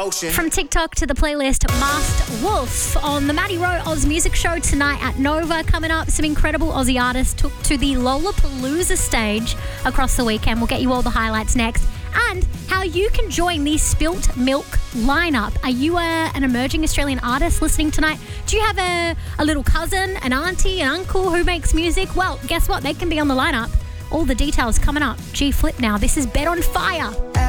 From TikTok to the playlist, Masked Wolf on the Maddie Rowe Oz Music Show tonight at Nova. Coming up, some incredible Aussie artists took to the Lollapalooza stage across the weekend. We'll get you all the highlights next. And how you can join the Spilt Milk lineup. Are you an emerging Australian artist listening tonight? Do you have a little cousin, an auntie, an uncle who makes music? Well, guess what? They can be on the lineup. All the details coming up. G Flip now. This is Bet on Fire.